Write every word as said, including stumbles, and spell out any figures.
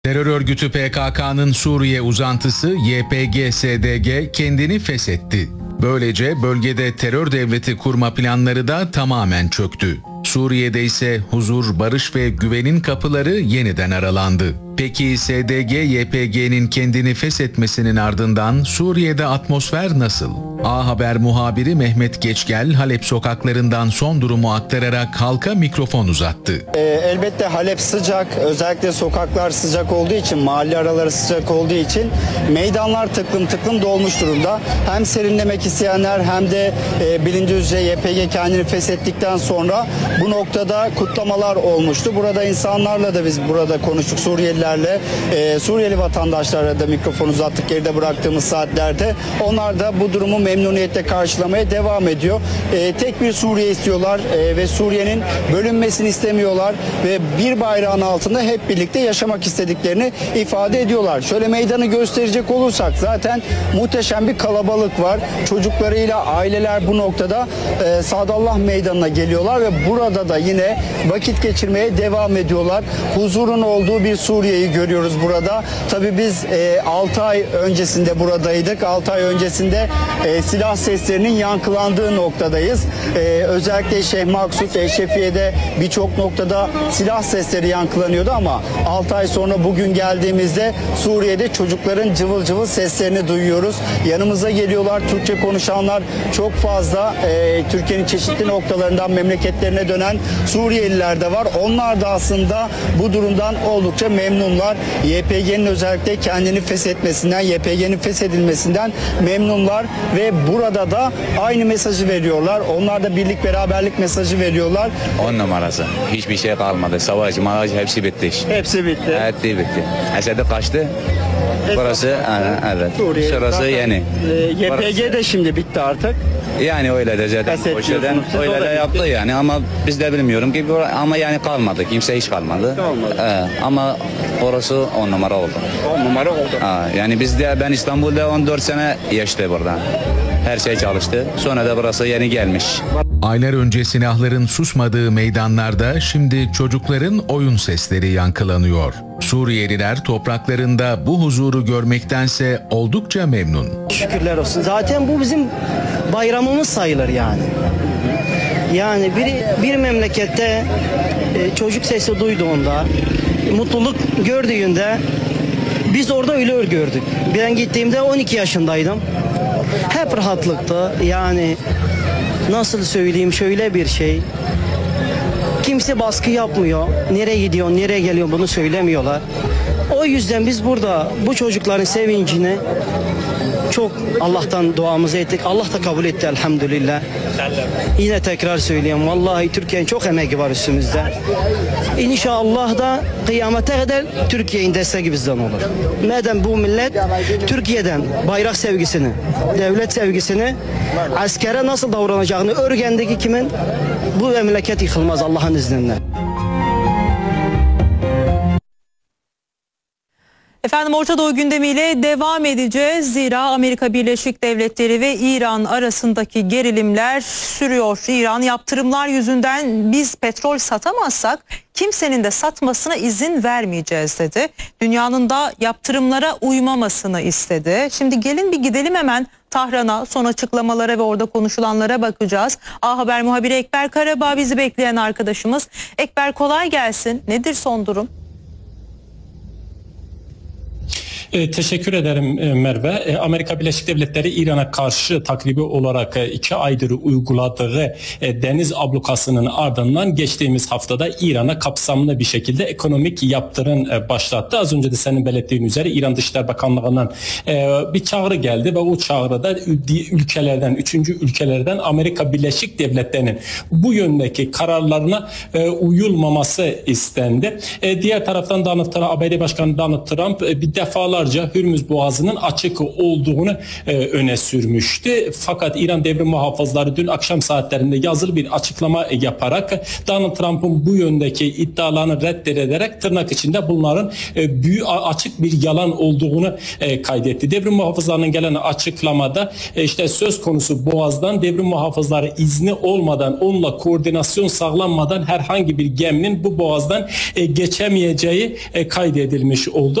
Terör örgütü P K K'nın Suriye uzantısı Y P G S D G kendini feshetti. Böylece bölgede terör devleti kurma planları da tamamen çöktü. Suriye'de ise huzur, barış ve güvenin kapıları yeniden aralandı. Peki S D G Y P G'nin kendini feshetmesinin ardından Suriye'de atmosfer nasıl? A Haber muhabiri Mehmet Geçgel, Halep sokaklarından son durumu aktararak halka mikrofon uzattı. E, elbette Halep sıcak, özellikle sokaklar sıcak olduğu için, mahalle araları sıcak olduğu için meydanlar tıklım tıklım dolmuş durumda. Hem serinlemek isteyenler hem de e, bilindiği üzere Y P G kendini feshettikten sonra bu noktada kutlamalar olmuştu. Burada insanlarla da biz burada konuştuk, Suriyelilerle, e, Suriyeli vatandaşlarla da mikrofon uzattık geride bıraktığımız saatlerde. Onlar da bu durumu memnuniyetle karşılamaya devam ediyor. E, tek bir Suriye istiyorlar e, ve Suriye'nin bölünmesini istemiyorlar ve bir bayrağın altında hep birlikte yaşamak istediklerini ifade ediyorlar. Şöyle meydanı gösterecek olursak zaten muhteşem bir kalabalık var. Çocuklarıyla aileler bu noktada e, Sadallah Meydanı'na geliyorlar ve burada da yine vakit geçirmeye devam ediyorlar. Huzurun olduğu bir Suriye'yi görüyoruz burada. Tabii biz e, altı ay öncesinde buradaydık. altı ay öncesinde e, silah seslerinin yankılandığı noktadayız. E, özellikle Şeyh Maksut, Eşrefiye'de birçok noktada silah sesleri yankılanıyordu ama altı ay sonra bugün geldiğimizde Suriye'de çocukların cıvıl cıvıl seslerini duyuyoruz. Yanımıza geliyorlar. Türkçe konuşanlar çok fazla. E, Türkiye'nin çeşitli noktalarından memleketlerine dönen Suriyeliler de var. Onlar da aslında bu durumdan oldukça memnunlar. Y P G'nin özellikle kendini feshetmesinden, Y P G'nin feshedilmesinden memnunlar ve burada da aynı mesajı veriyorlar. Onlar da birlik beraberlik mesajı veriyorlar. On numarası. Hiçbir şey kalmadı. Savaş, mağaç hepsi bitti. Hepsi bitti. Evet, bitti. Esed'e kaçtı. Burası, evet. Suriye. Şurası Zaten, yeni. E, Y P G de şimdi bitti artık. Yani öyle de zaten. O şeyden, öyle de yaptı yani ama biz de bilmiyorum ki ama yani kalmadı. Kimse hiç kalmadı. Kalmadı. Ee, ama orası on numara oldu. on numara oldu. Ha, yani biz de ben İstanbul'da on dört sene yaşadı buradan. Her şey çalıştı. Sonra da burası yeni gelmiş. Aylar önce silahların susmadığı meydanlarda şimdi çocukların oyun sesleri yankılanıyor. Suriyeliler topraklarında bu huzuru görmektense oldukça memnun. Şükürler olsun. Zaten bu bizim bayramımız sayılır yani. Yani bir, bir memlekette e, çocuk sesi duyduğunda, mutluluk gördüğünde biz orada öyle gördük. Ben gittiğimde on iki yaşındaydım. Hep rahatlıktı. Yani nasıl söyleyeyim, şöyle bir şey. Kimse baskı yapmıyor. Nereye gidiyor, nereye geliyor bunu söylemiyorlar. O yüzden biz burada bu çocukların sevincini çok Allah'tan duamızı ettik. Allah da kabul etti elhamdülillah. Yine tekrar söyleyeyim. Vallahi Türkiye'nin çok emeği var üstümüzde. İnşallah da kıyamete kadar Türkiye'nin desteği bizden olur. Madem bu millet Türkiye'den bayrak sevgisini, devlet sevgisini, askere nasıl davranacağını öğrendeki kimin bu memleket yıkılmaz Allah'ın izniyle. Efendim Orta Doğu gündemiyle devam edeceğiz. Zira Amerika Birleşik Devletleri ve İran arasındaki gerilimler sürüyor. İran yaptırımlar yüzünden biz petrol satamazsak kimsenin de satmasına izin vermeyeceğiz dedi. Dünyanın da yaptırımlara uymamasını istedi. Şimdi gelin bir gidelim hemen Tahran'a, son açıklamalara ve orada konuşulanlara bakacağız. A Haber muhabiri Ekber Karabağ bizi bekleyen arkadaşımız. Ekber kolay gelsin. Nedir son durum? E, teşekkür ederim e, Merve. E, Amerika Birleşik Devletleri İran'a karşı takribi olarak e, iki aydır uyguladığı e, deniz ablukasının ardından geçtiğimiz haftada İran'a kapsamlı bir şekilde ekonomik yaptırım e, başlattı. Az önce de senin belirttiğin üzere İran Dışişleri Bakanlığı'ndan e, bir çağrı geldi ve o çağrıda ülkelerden, üçüncü ülkelerden Amerika Birleşik Devletleri'nin bu yöndeki kararlarına e, uyulmaması istendi. E, diğer taraftan Donald Trump, A B D Başkanı Donald Trump e, bir defalar yıllarca Hürmüz Boğazı'nın açık olduğunu e, öne sürmüştü. Fakat İran devrim muhafızları dün akşam saatlerinde yazılı bir açıklama yaparak Donald Trump'ın bu yöndeki iddialarını reddederek tırnak içinde bunların e, büyük açık bir yalan olduğunu e, kaydetti. Devrim muhafızlarının gelen açıklamada e, işte söz konusu Boğaz'dan devrim muhafızları izni olmadan, onunla koordinasyon sağlanmadan herhangi bir geminin bu boğazdan e, geçemeyeceği e, kaydedilmiş oldu.